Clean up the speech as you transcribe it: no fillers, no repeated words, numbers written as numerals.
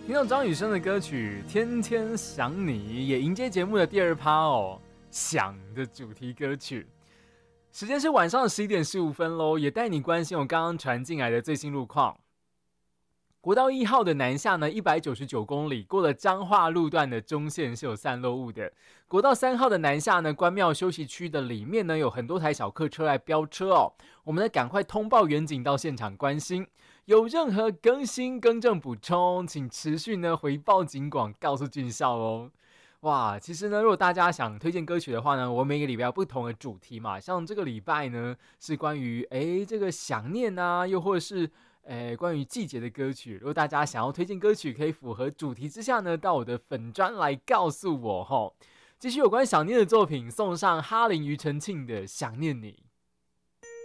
听到张雨生的歌曲《天天想你》，也迎接节目的第2趴哦，想的主题歌曲。时间是晚上的11:15咯，也带你关心我刚刚传进来的最新路况。国道1号的南下呢，199公里，过了彰化路段的中线是有散落物的。国道3号的南下呢，关庙休息区的里面呢，有很多台小客车来飙车哦。我们呢，赶快通报远警到现场关心。有任何更新、更正、补充，请持续呢回报警广，告诉军校哦。哇，其实呢，如果大家想推荐歌曲的话呢，我每个礼拜有不同的主题嘛，像这个礼拜呢是关于这个想念啊，又或者是关于季节的歌曲。如果大家想要推荐歌曲，可以符合主题之下呢，到我的粉专来告诉我吼。继续有关想念的作品，送上哈林庾澄庆的《想念你》。